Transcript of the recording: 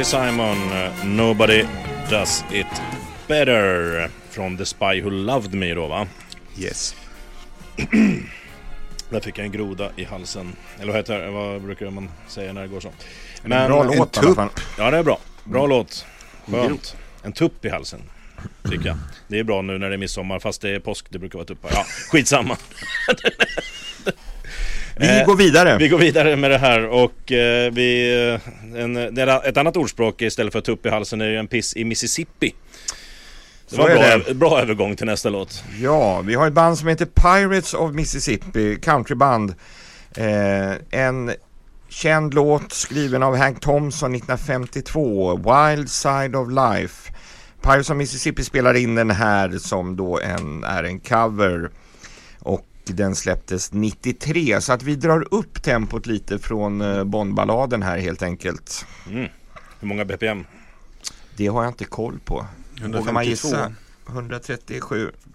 Simon, Nobody Does It Better, från The Spy Who Loved Me då, va? Yes. Där fick jag en groda i halsen. Eller vad heter det? Vad brukar man säga när det går så? Men bra låt, en tupp. Ja, det är bra. Bra låt. Skönt. En tupp i halsen, tycker jag. Det är bra nu när det är midsommar, fast det är påsk, det brukar vara tuppar. Ja, skitsamma. Vi går vidare. Vi går vidare med det här. Och ett annat ordspråk istället för tupp i halsen är ju en piss i Mississippi. Det var bra övergång till nästa låt. Ja, vi har ett band som heter Pirates of Mississippi, countryband. En känd låt skriven av Hank Thompson 1952, Wild Side of Life. Pirates of Mississippi spelar in den här som då är en cover, och den släpptes 93, så att vi drar upp tempot lite från Bondballaden här helt enkelt. Hur många BPM? Det har jag inte koll på. 152. Vågar man gissa? 137.